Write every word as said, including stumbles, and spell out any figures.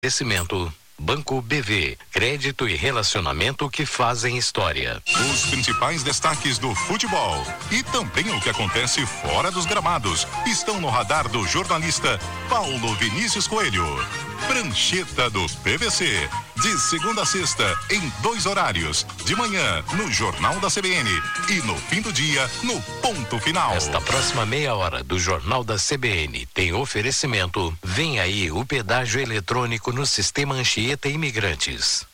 Oferecimento Banco B V, crédito e relacionamento que fazem história. Os principais destaques do futebol e também o que acontece fora dos gramados estão no radar do jornalista Paulo Vinícius Coelho. Prancheta do P V C, de segunda a sexta, em dois horários, de manhã no Jornal da C B N e no fim do dia no Ponto Final. Esta próxima meia hora do Jornal da C B N tem oferecimento. Vem aí o pedágio eletrônico no sistema Anchieta Imigrantes.